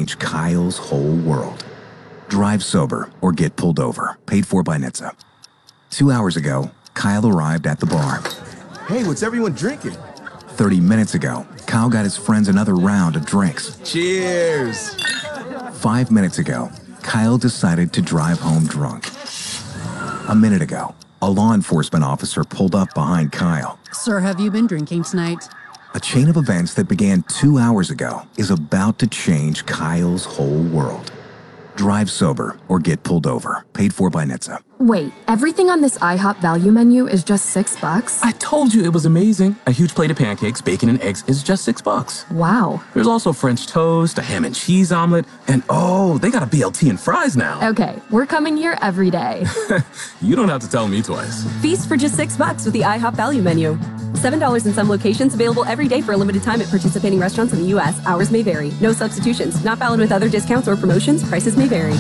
change Kyle's whole world. Drive sober or get pulled over. Paid for by NHTSA. 2 hours ago, Kyle arrived at the bar. Hey, what's everyone drinking? 30 minutes ago, Kyle got his friends another round of drinks. Cheers! 5 minutes ago, Kyle decided to drive home drunk. A minute ago, a law enforcement officer pulled up behind Kyle. Sir, have you been drinking tonight? A chain of events that began 2 hours ago is about to change Kyle's whole world. Drive sober or get pulled over. Paid for by NHTSA. Wait, everything on this IHOP value menu is just $6? I told you it was amazing. A huge plate of pancakes, bacon, and eggs is just $6. Wow. There's also French toast, a ham and cheese omelet, and oh, they got a BLT and fries now. Okay, we're coming here every day. You don't have to tell me twice. Feast for just $6 with the IHOP value menu. $7 in some locations, available every day for a limited time at participating restaurants in the U.S. Hours may vary. No substitutions. Not valid with other discounts or promotions. Prices may vary.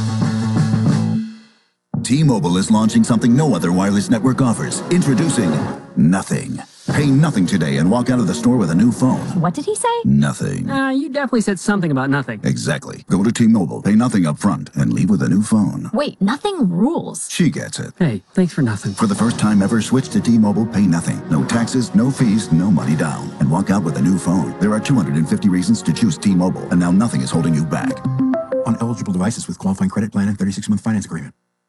T-Mobile is launching something no other wireless network offers. Introducing Nothing. Pay nothing today and walk out of the store with a new phone. What did he say? Nothing. You definitely said something about nothing. Exactly. Go to T-Mobile, pay nothing up front, and leave with a new phone. Wait, nothing rules. She gets it. Hey, thanks for nothing. For the first time ever, switch to T-Mobile, pay nothing. No taxes, no fees, no money down. And walk out with a new phone. There are 250 reasons to choose T-Mobile, and now nothing is holding you back. On eligible devices with qualifying credit plan and 36-month finance agreement.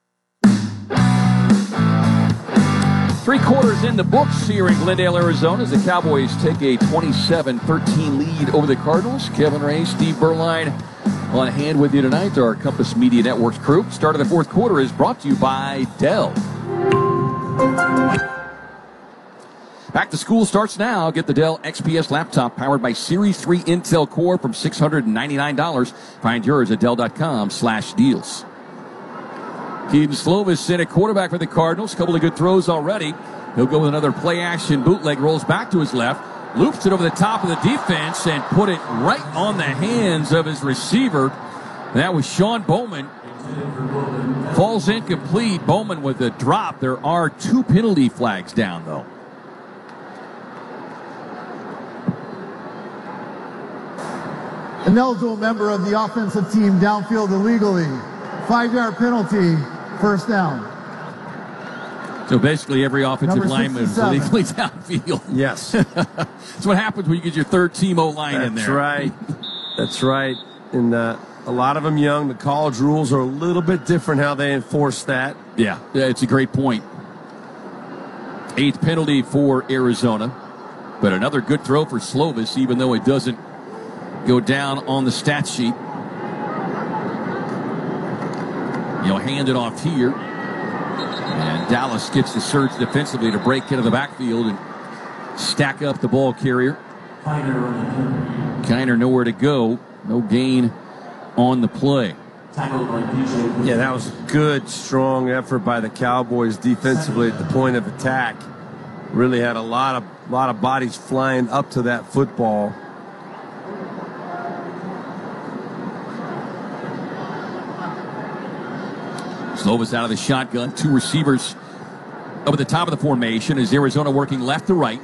3 quarters in the books here in Glendale, Arizona, as the Cowboys take a 27-13 lead over the Cardinals. Kevin Ray, Steve Berline on hand with you tonight. Our Compass Media Networks crew. Start of the 4th quarter is brought to you by Dell. Back to school starts now. Get the Dell XPS laptop powered by Series 3 Intel Core from $699. Find yours at Dell.com/deals. Kedon Slovis in at quarterback for the Cardinals. Couple of good throws already. He'll go with another play-action bootleg. Rolls back to his left. Loops it over the top of the defense and put it right on the hands of his receiver. That was Sean Bowman. Falls incomplete. Bowman with a drop. There are 2 penalty flags down, though. An eligible member of the offensive team downfield illegally. 5-yard penalty, first down. So basically every offensive lineman is illegally downfield. Yes. That's what happens when you get your third team O-line in there. That's right. That's right. And a lot of them young. The college rules are a little bit different how they enforce that. Yeah, it's a great point. 8th penalty for Arizona. But another good throw for Slovis, even though it doesn't go down on the stat sheet. He'll hand it off here. And Dallas gets the surge defensively to break into the backfield and stack up the ball carrier. Kiner nowhere to go. No gain on the play. Yeah, that was a good, strong effort by the Cowboys defensively at the point of attack. Really had a lot of bodies flying up to that football. Slovis out of the shotgun. 2 receivers over the top of the formation as Arizona working left to right.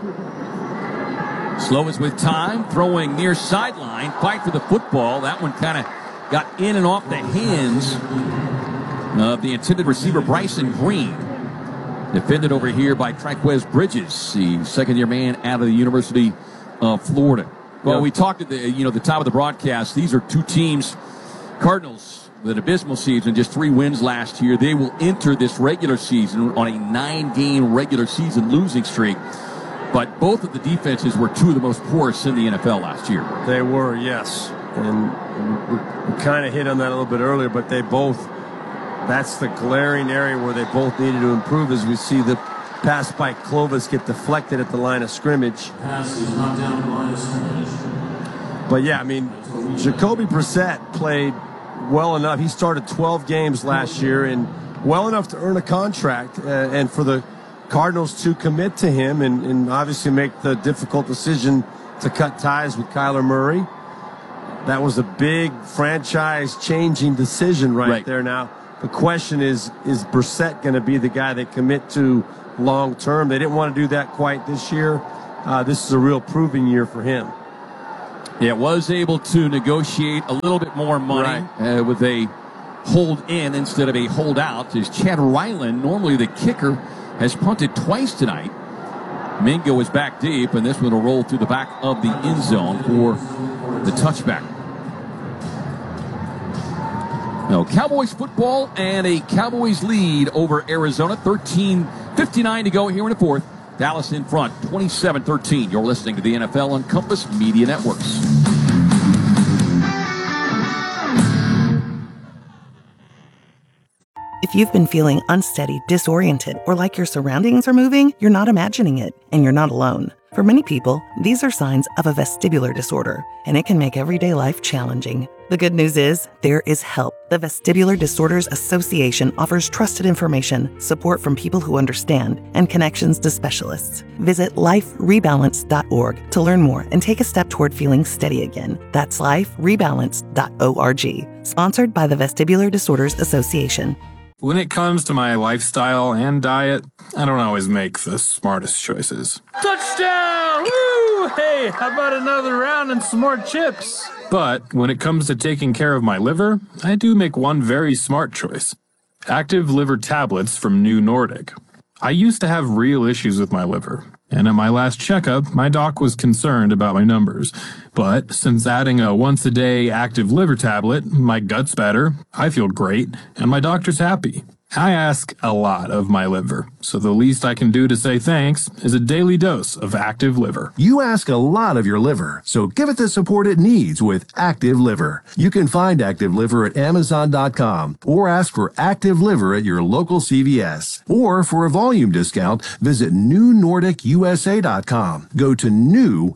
Slovis with time, throwing near sideline. Fight for the football. That one kind of got in and off the hands of the intended receiver, Bryson Green. Defended over here by Triquez Bridges, the second-year man out of the University of Florida. Well, we talked at the top of the broadcast. These are 2 teams, Cardinals, with an abysmal season, just 3 wins last year. They will enter this regular season on a 9-game regular season losing streak. But both of the defenses were 2 of the most porous in the NFL last year. They were, yes. And we kind of hit on that a little bit earlier, but they both, that's the glaring area where they both needed to improve, as we see the pass by Clovis get deflected at the line of scrimmage. But yeah, I mean, Jacoby Brissett played well enough. He started 12 games last year and well enough to earn a contract and for the Cardinals to commit to him and obviously make the difficult decision to cut ties with Kyler Murray. That was a big franchise-changing decision right there. Now, the question is Brissett going to be the guy they commit to long-term? They didn't want to do that quite this year. This is a real proving year for him. Yeah, was able to negotiate a little bit more money with a hold in instead of a hold out. As Chad Ryland, normally the kicker, has punted twice tonight. Mingo is back deep, and this one will roll through the back of the end zone for the touchback. No, Cowboys football and a Cowboys lead over Arizona. 13:59 to go here in the fourth. Dallas in front, 27-13. You're listening to the NFL on Compass Media Networks. If you've been feeling unsteady, disoriented, or like your surroundings are moving, you're not imagining it, and you're not alone. For many people, these are signs of a vestibular disorder, and it can make everyday life challenging. The good news is, there is help. The Vestibular Disorders Association offers trusted information, support from people who understand, and connections to specialists. Visit liferebalance.org to learn more and take a step toward feeling steady again. That's liferebalance.org. Sponsored by the Vestibular Disorders Association. When it comes to my lifestyle and diet, I don't always make the smartest choices. Touchdown! Woo! Hey, how about another round and some more chips? But when it comes to taking care of my liver, I do make one very smart choice. Active liver tablets from New Nordic. I used to have real issues with my liver, and at my last checkup, my doc was concerned about my numbers. But since adding a once-a-day active liver tablet, my gut's better, I feel great, and my doctor's happy. I ask a lot of my liver, so the least I can do to say thanks is a daily dose of Active Liver. You ask a lot of your liver, so give it the support it needs with Active Liver. You can find Active Liver at Amazon.com or ask for Active Liver at your local CVS. Or for a volume discount, visit NewNordicUSA.com. Go to new,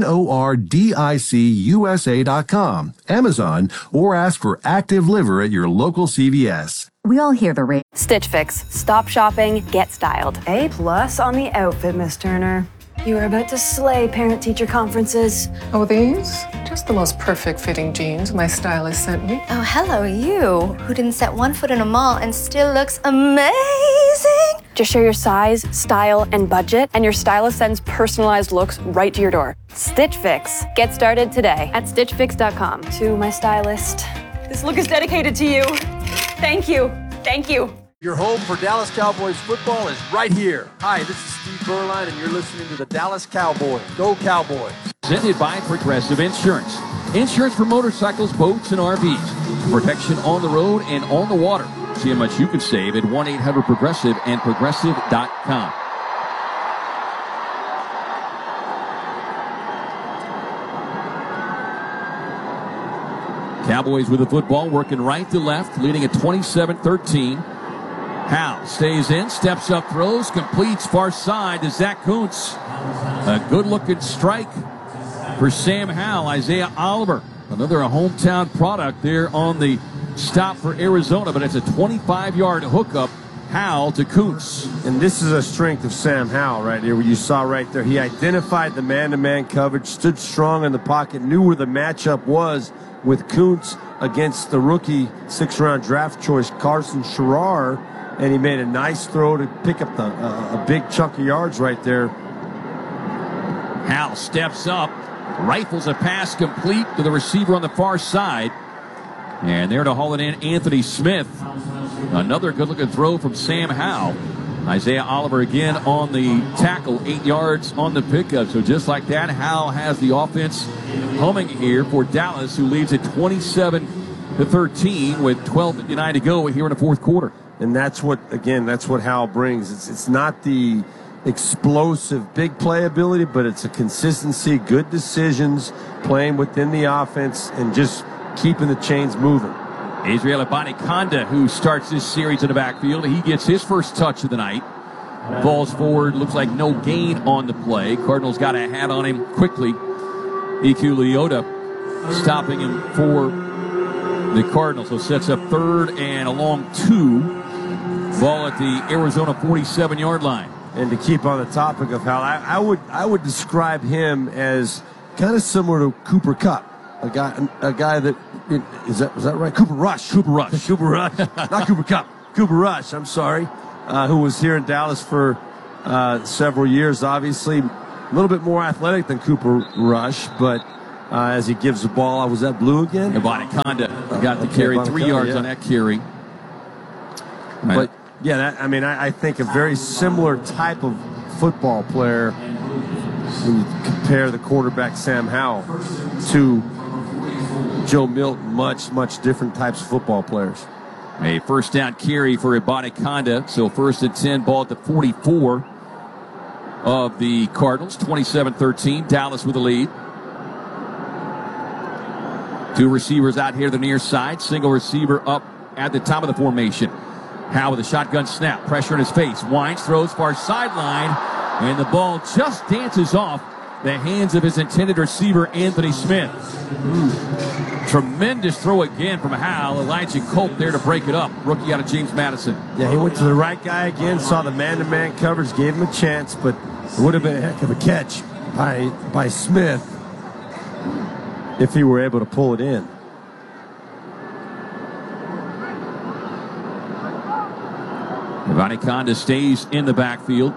NORDICUSA.com, Amazon, or ask for Active Liver at your local CVS. We all hear the rate. Stitch Fix. Stop shopping, get styled. A+ on the outfit, Miss Turner. You are about to slay parent-teacher conferences. Oh, these? Just the most perfect fitting jeans my stylist sent me. Oh, hello, you, who didn't set one foot in a mall and still looks amazing. Just share your size, style, and budget, and your stylist sends personalized looks right to your door. Stitch Fix. Get started today at StitchFix.com. To my stylist, this look is dedicated to you. Thank you. Thank you. Your home for Dallas Cowboys football is right here. Hi, this is Steve Berline, and you're listening to the Dallas Cowboys. Go Cowboys. Presented by Progressive Insurance. Insurance for motorcycles, boats, and RVs. Protection on the road and on the water. See how much you can save at 1-800-PROGRESSIVE and Progressive.com. Cowboys with the football, working right to left, leading at 27-13. Howe stays in, steps up, throws, completes far side to Zach Kuntz. A good-looking strike for Sam Howe. Isaiah Oliver, another hometown product there on the stop for Arizona, but it's a 25-yard hookup. Howe to Kuntz. And this is a strength of Sam Howell right here, where you saw right there. He identified the man-to-man coverage, stood strong in the pocket, knew where the matchup was with Kuntz against the rookie sixth-round draft choice Carson Scherer, and he made a nice throw to pick up a big chunk of yards right there. Howell steps up, rifles a pass complete to the receiver on the far side, and there to haul it in, Anthony Smith. Another good-looking throw from Sam Howell. Isaiah Oliver again on the tackle, 8 yards on the pickup. So just like that, Howell has the offense humming here for Dallas, who leads at 27-13 with 12:59 to go here in the fourth quarter. And that's what Howell brings. It's not the explosive big play ability, but it's a consistency, good decisions, playing within the offense, and just keeping the chains moving. Israel Abanikanda, who starts this series in the backfield, he gets his first touch of the night. Falls forward, looks like no gain on the play. Cardinals got a hat on him quickly. EQ Leota stopping him for the Cardinals. So sets up third and a long 2. Ball at the Arizona 47-yard line. And to keep on the topic of Howell, I would describe him as kind of similar to Cooper Kupp. A guy that was that right? Cooper Rush. Not Cooper Kupp. Cooper Rush. I'm sorry, who was here in Dallas for several years. Obviously, a little bit more athletic than Cooper Rush, but as he gives the ball. Was that Blue again? Abanikanda got the carry, 3 yards on that carry. But, yeah, I think a very similar type of football player when you compare the quarterback Sam Howell to Joe Milton. Much different types of football players. A first down carry for Abanikanda. So 1st and 10, ball at the 44 of the Cardinals. 27-13. Dallas with the lead. 2 receivers out here to the near side. Single receiver up at the top of the formation. Howe with a shotgun snap. Pressure in his face. Wines throws far sideline. And the ball just dances off the hands of his intended receiver, Anthony Smith. Tremendous throw again from Howe. Elijah Culp there to break it up. Rookie out of James Madison. Yeah, he went to the right guy again, saw the man-to-man coverage, gave him a chance, but it would have been a heck of a catch by Smith if he were able to pull it in. Abanikanda stays in the backfield.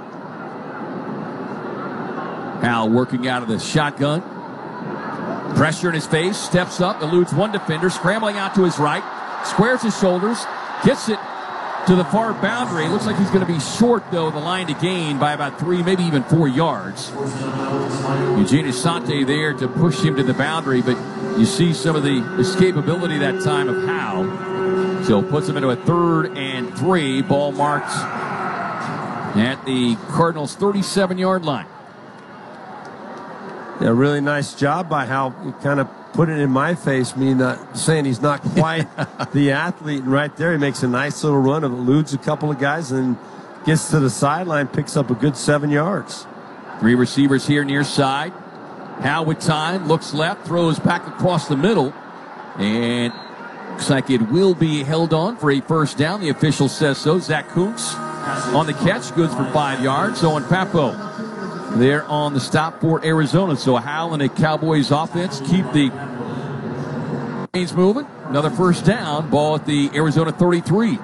Hal working out of the shotgun. Pressure in his face, steps up, eludes one defender, scrambling out to his right, squares his shoulders, gets it to the far boundary. Looks like he's going to be short, though, the line to gain by about 3, maybe even 4 yards. Eugene Asante there to push him to the boundary, but you see some of the escapability that time of Howe. So puts him into a 3rd and 3. Ball marked at the Cardinals' 37-yard line. Yeah, really nice job by Howe. He kind of put it in my face, me not saying he's not quite the athlete. And right there, he makes a nice little run, eludes a couple of guys, and gets to the sideline, picks up a good 7 yards. 3 receivers here near side. Howe with time, looks left, throws back across the middle, and looks like it will be held on for a first down. The official says so. Zach Kuntz on the catch, good for 5 yards. Owen Papo there on the stop for Arizona. So Howell and a Cowboys offense keep the chains moving. Another first down. Ball at the Arizona 33.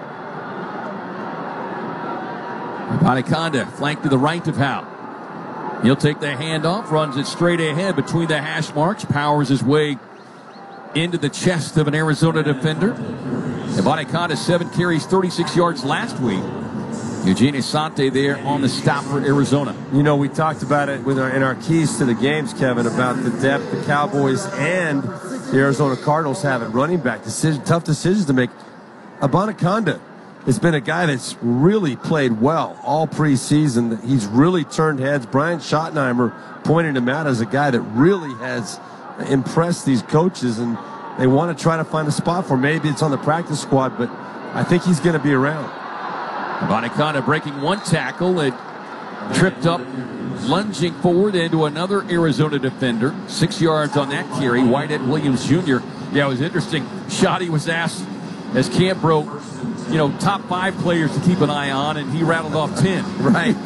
Abanikanda flanked to the right of Howell. He'll take the handoff, runs it straight ahead between the hash marks, powers his way into the chest of an Arizona defender. Abanikanda 7 carries, 36 yards last week. Eugene Asante there on the stop for Arizona. You know, we talked about it in our keys to the games, Kevin, about the depth the Cowboys and the Arizona Cardinals have at running back. Tough decisions to make. Abanikanda has been a guy that's really played well all preseason. He's really turned heads. Brian Schottenheimer pointed him out as a guy that really has impressed these coaches, and they want to try to find a spot for him. Maybe it's on the practice squad, but I think he's going to be around. Abanikanda breaking one tackle. It tripped up, lunging forward into another Arizona defender. 6 yards on that carry. Whitehead Williams Jr. Yeah, it was interesting. Shotty was asked as camp broke, top 5 players to keep an eye on, and he rattled off 10. Right.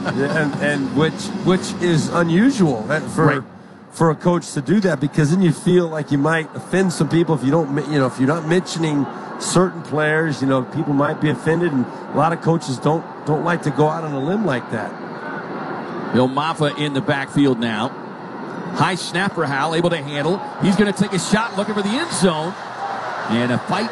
and which is unusual for a coach to do that, because then you feel like you might offend some people if you don't, if you're not mentioning certain players, people might be offended, and a lot of coaches don't like to go out on a limb like that. Bill Maffa in the backfield now. High snap for Howell, able to handle. He's going to take a shot, looking for the end zone. And a fight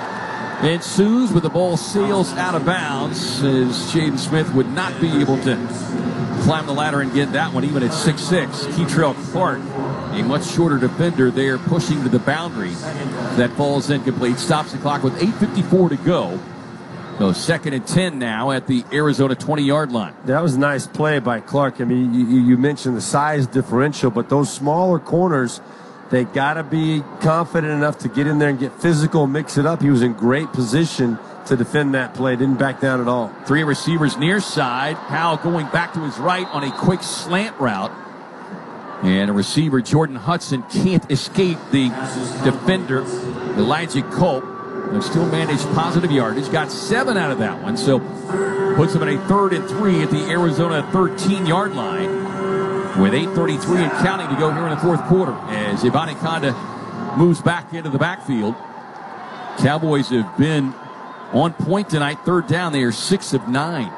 ensues, with the ball sails out of bounds, as Jaden Smith would not be able to climb the ladder and get that one, even at 6'6". Keitrell Clark, a much shorter defender there, pushing to the boundary. That falls incomplete. Stops the clock with 8:54 to go. So 2nd and 10 now at the Arizona 20-yard line. That was a nice play by Clark. I mean, you mentioned the size differential, but those smaller corners, they got to be confident enough to get in there and get physical, mix it up. He was in great position to defend that play. Didn't back down at all. 3 receivers near side. Howell going back to his right on a quick slant route. And a receiver, Jordan Hudson, can't escape the defender, Elijah Culp. They've still managed positive yardage. Got 7 out of that one. So puts them in a 3rd and 3 at the Arizona 13-yard line, with 8:33 and counting to go here in the 4th quarter, as Abanikanda moves back into the backfield. Cowboys have been on point tonight. 3rd down, they are 6 of 9.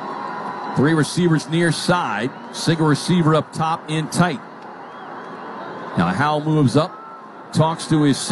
3 receivers near side. Single receiver up top in tight. Now Howell moves up, talks to his